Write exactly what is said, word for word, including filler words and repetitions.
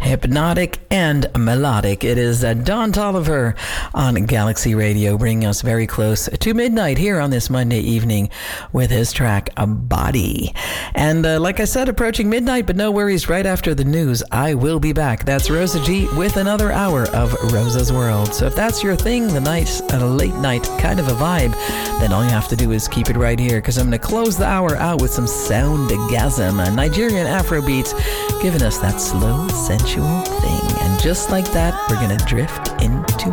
hypnotic and melodic. It is uh, Don Tolliver on Galaxy Radio, bringing us very close to midnight here on this Monday evening with his track, A Body. And uh, like I said, approaching midnight, but no worries, right after the news, I will be back. That's Rosa G with another hour of Rosa's World. So if that's your thing, the night, a late night kind of a vibe, then all you have to do is keep it right here, because I'm going to close the hour out with some Soundgasm, a Nigerian Afrobeats, giving us that slow, sensual thing. And just like that, we're going to drift into